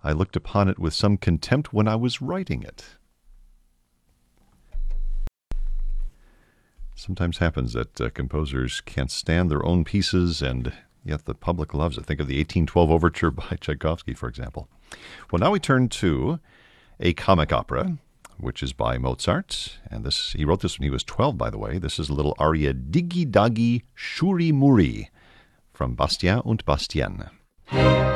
I looked upon it with some contempt when I was writing it. Sometimes happens that composers can't stand their own pieces, and yet the public loves it. Think of the 1812 Overture by Tchaikovsky, for example. Well, now we turn to a comic opera, which is by Mozart. And he wrote this when he was 12, by the way. This is a little aria, Digi Dagi Shuri Muri, from Bastien und Bastienne.